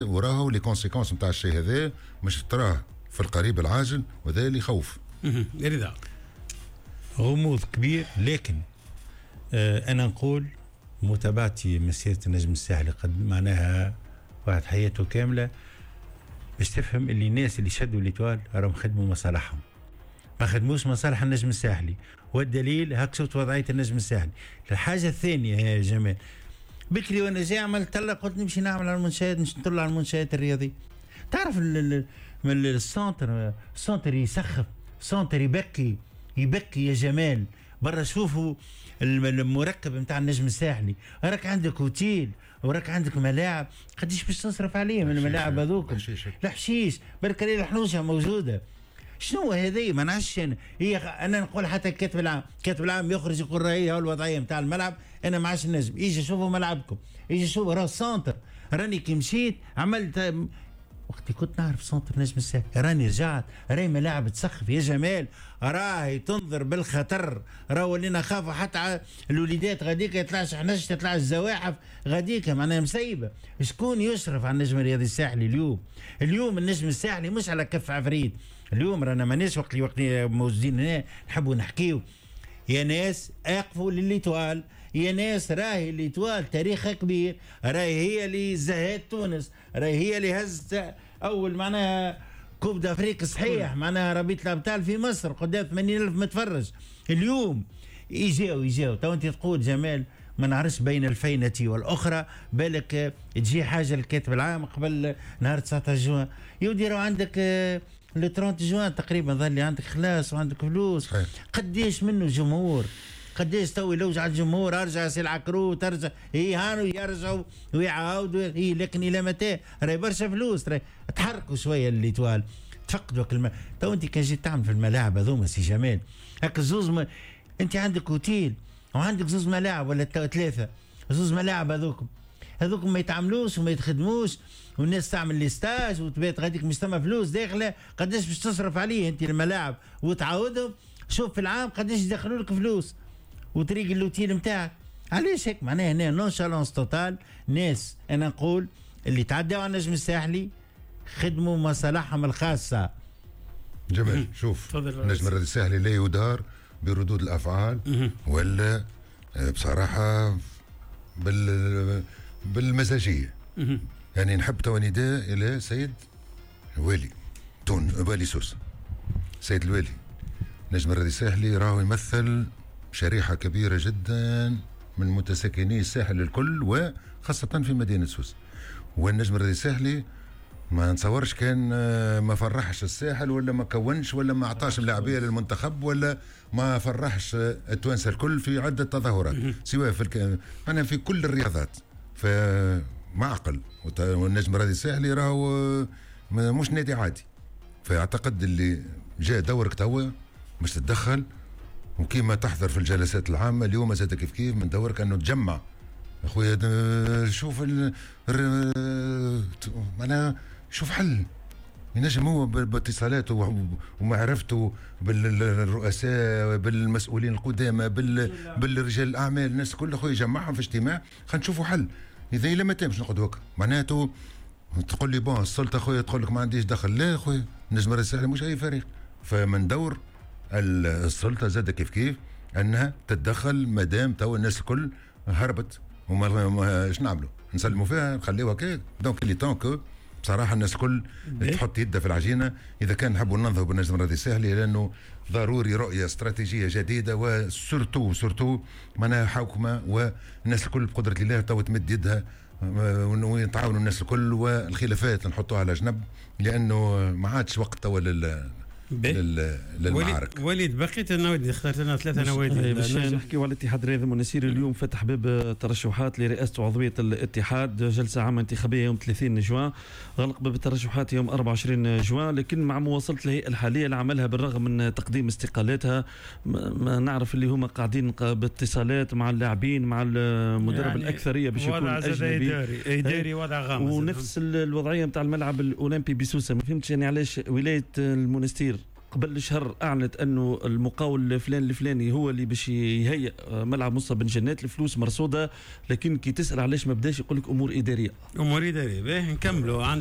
وراهو لي كونسيكونس نتاع الشيء هذا مش تراه في القريب العاجل، وذا اللي يخوف. رضا غموض كبير، لكن انا نقول متابعتي مسيره النجم الساحلي قد معناها واحد حياته كامله باش تفهم اللي الناس اللي شدوا ليتوال راهم خدموا مصالحهم، ما خدموش مصالح النجم الساحلي، والدليل هاك شفت وضعيه النجم الساحلي. الحاجه الثانيه يا جمال، بكري وانا جاي عملت قلت نمشي نعمل على المنشآت، نطلع على المنشآت الرياضيه. تعرف من السونتر يسخف، السونتر يبكي يا جمال. برا شوفوا المركب نتاع النجم الساحلي، راك عندك اوتيل وراك عندك ملاعب، قديش باش تصرف عليه من الملاعب هذوك؟ الحشيش برك الحنوشه موجوده. شنو هذه؟ ما نعرفش انا نقول حتى كاتب العام يخرج يقول راهي الوضعيه نتاع الملعب، انا ما عادش نجم. يجي شوفوا ملعبكم، يجي شوفوا راه السونتر. راني كي مشيت عملت وقت كنت نعرف سونتر نجم الساحل، راني رجعت راهي ملاعب تسخف يا جمال، راهي تنظر بالخطر. راه ولينا خافوا حتى الوليدات غاديك يطلعش حنش، تطلع الزواحف غاديك معناها مسيبه. شكون يشرف على النجم الرياضي الساحلي اليوم النجم الساحلي مش على كف عفريت. اليوم رانا ماناش وقت موجودين هنا نحبوا نحكيو. يا ناس اقفوا لليتوال، يا ناس راهي الليتوال تاريخها كبير، راهي هي اللي زهت تونس، راهي هي اللي هزت اول معناها كوب دافريك صحيح، معناها ربيط الابطال في مصر قدام 80,000 متفرج. اليوم يجاو تو انت تقول جمال ما نعرفش بين الفينة والاخرى، بالك تجي حاجه الكاتب العام قبل نهار 19 جوان يديروا عندك ل 30 جوان تقريبا ظل لي عندك خلاص وعندك فلوس. قديش منه جمهور، قديش تو يلوج على الجمهور، ارجع سي العكرو ترجع هانو يرجعوا ويعاودوا لكن الى متى؟ راهي برشا فلوس، راهي تحركوا شويه الليتوال تفقدوا تو انت كان جيت تعمل في الملاعب هذوما سي جمال هكا زوز انت عندك اوتيل وعندك زوز ملاعب ولا ثلاثه، زوز ملاعب هذوك ما يتعاملوش وما يتخدموش، والناس تعمل لي ستاج وتبيت غاديك مش ثم فلوس داخله. قداش باش تصرف عليه انت الملاعب وتعاودهم؟ شوف في العام قداش يدخلوا لك فلوس وطريق اللوتيل نتاعك. علاش هيك؟ معناها هنا نونشالونس توتال. ناس انا نقول اللي تعداوا على النجم الساحلي خدموا مصالحهم الخاصه. جميل. شوف النجم الرياضي الساحلي لا يدار بردود الافعال ولا بصراحه بالمزاجيه. يعني نحب تو نداء الى سيد الوالي والي سوسه. سيد الوالي، نجم الرياضي الساحلي راهو يمثل شريحه كبيره جدا من متسكني الساحل الكل وخاصه في مدينه سوسه. والنجم الرياضي الساحلي ما نتصورش كان ما فرحش الساحل ولا ما كونش ولا ما اعطاش ملاعبيه للمنتخب ولا ما فرحش التوانسه الكل في عده تظاهرات سواء انا في كل الرياضات. فمعقل والنجم الرياضي الساحلي راهو مش نادي عادي. فاعتقد اللي جاء دورك توا مش تتدخل، وكيما تحضر في الجلسات العامه اليوم زاد كيف من دورك انه تجمع اخويا. شوف انا شوف حل ينجم هو باتصالاته ومعرفته بالرؤساء بالمسؤولين القدامى بالرجال الاعمال الناس كل اخويا يجمعهم في اجتماع خلينا نشوفوا حل. اذا الى متى باش نقعد هكا؟ معناته تقول لي بون السلطه اخويا تقول لك ما عنديش دخل. لا اخويا النجم الرياضي الساحلي مش اي فريق. فمن دور السلطه زاد كيف انها تتدخل مادام تو الناس الكل هربت وما ايش نعملوا؟ نسلموا فيها نخليوها كي دونك اللي طونك بصراحه الناس الكل تحط يدها في العجينه اذا كان نحبوا ننظروا بالنجم الرياضي الساحلي، لانه ضروري رؤيه استراتيجيه جديده وسورتو معناها حوكمه والناس الكل بقدره الله تو تمد يدها ويتعاونوا الناس الكل والخلافات نحطوها على جنب، لانه ما عادش وقت تو للمعارك. وليد بقيت النوادي اخترت لنا 3 نوادي باش نحكيو على الاتحاد الرياضي المنستيري. اليوم فتح باب ترشحات لرئاسه وعضويه الاتحاد، جلسه عامه انتخابيه يوم 30 جوان، غلق باب الترشحات يوم 24 جوان. لكن مع مواصله الهيئه الحاليه لعملها بالرغم من تقديم استقالاتها، ما نعرف اللي هما قاعدين باتصالات مع اللاعبين مع المدرب يعني الاكثريه باش يكون اجنبي اداري وضع غامض. ونفس الوضعيه نتاع الملعب الاولمبي بسوسه. ما فهمتش يعني علاش ولايه المنستير قبل شهر اعلنت انه المقاول فلان الفلاني هو اللي باش يهيئ ملعب مصطفى بن جنات، الفلوس مرصوده، لكن كي تسال علاش ما بداش يقول لك امور اداريه. امور اداريه. باهي نكملوا.